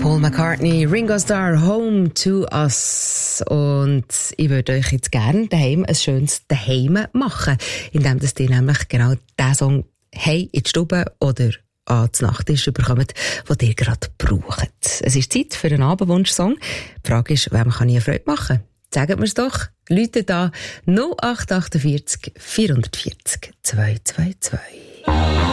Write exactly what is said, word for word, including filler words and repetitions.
Paul McCartney, Ringo Starr, Home to Us. Und ich würde euch jetzt gerne daheim ein schönes Daheim machen, indem dass ihr nämlich genau diesen Song «Hey» in die Stube oder an die Nachttisch bekommt, den ihr gerade braucht. Es ist Zeit für einen Abendwunsch-Song. Die Frage ist, wem kann ich eine Freude machen? Sagt mir's doch. Leute da null acht acht vier vier vier vier zwei zwei zwei.